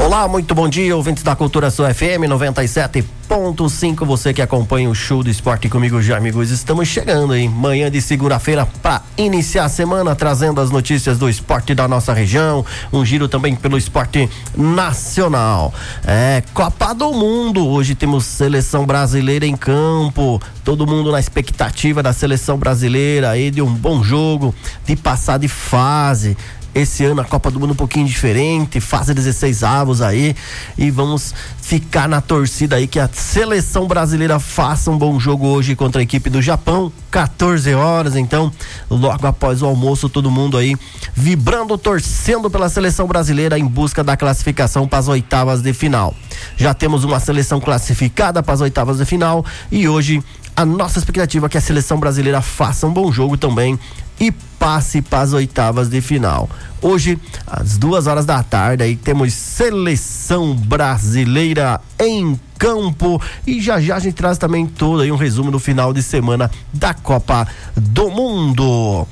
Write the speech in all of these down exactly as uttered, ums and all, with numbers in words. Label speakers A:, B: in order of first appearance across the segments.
A: Olá, muito bom dia, ouvintes da Cultura Sul F M noventa e sete ponto cinco, você que acompanha o show do esporte comigo, Jaime Guz. Estamos chegando em manhã de segunda-feira para iniciar a semana, trazendo as notícias do esporte da nossa região, um giro também pelo esporte nacional. É, Copa do Mundo, hoje temos seleção brasileira em campo, todo mundo na expectativa da seleção brasileira aí, de um bom jogo, de passar de fase. Esse ano a Copa do Mundo um pouquinho diferente, fase dezesseis avos aí, e vamos ficar na torcida aí que a seleção brasileira faça um bom jogo hoje contra a equipe do Japão, quatorze horas, então logo após o almoço, todo mundo aí vibrando, torcendo pela seleção brasileira em busca da classificação para as oitavas de final. Já temos uma seleção classificada para as oitavas de final e hoje a nossa expectativa é que a seleção brasileira faça um bom jogo também e passe para as oitavas de final. Hoje, às duas horas da tarde, aí temos seleção brasileira em campo e já já a gente traz também todo aí um resumo do final de semana da Copa do Mundo.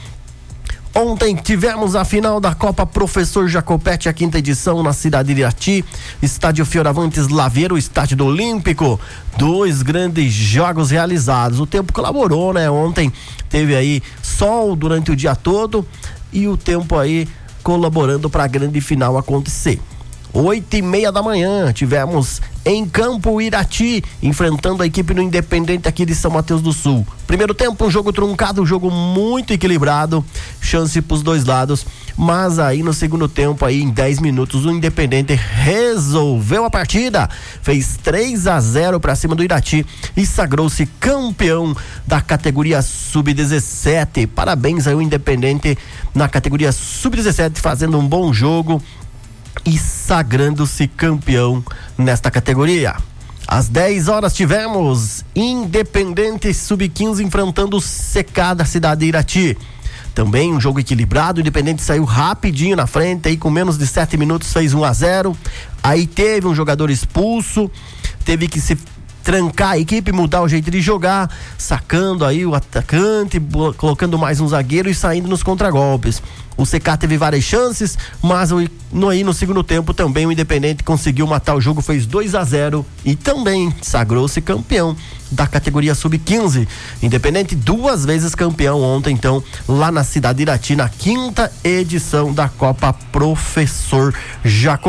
A: Ontem tivemos a final da Copa Professor Jacopetti, a quinta edição na cidade de Irati, estádio Fioravantes Laveiro, estádio do Olímpico, dois grandes jogos realizados. O tempo colaborou, né? Ontem teve aí sol durante o dia todo e o tempo aí colaborando para a grande final acontecer. Oito e meia da manhã, tivemos em campo Irati, enfrentando a equipe do Independente aqui de São Mateus do Sul. Primeiro tempo, um jogo truncado, um jogo muito equilibrado, chance pros dois lados, mas aí no segundo tempo, aí em dez minutos, o Independente resolveu a partida, fez três a zero para cima do Irati e sagrou-se campeão da categoria sub dezessete. Parabéns aí o Independente na categoria sub dezessete, fazendo um bom jogo e sagrando-se campeão nesta categoria. Às dez horas tivemos Independente sub quinze enfrentando o C K da cidade de Irati. Também um jogo equilibrado, o Independente saiu rapidinho na frente, aí com menos de sete minutos fez um a zero. Aí teve um jogador expulso, teve que se trancar a equipe, mudar o jeito de jogar, sacando aí o atacante, colocando mais um zagueiro e saindo nos contragolpes. O C K teve várias chances, mas no, aí no segundo tempo também o Independente conseguiu matar o jogo, fez dois a zero e também sagrou-se campeão da categoria sub quinze. Independente duas vezes campeão ontem, então, lá na cidade de Irati, na quinta edição da Copa Professor Jacob.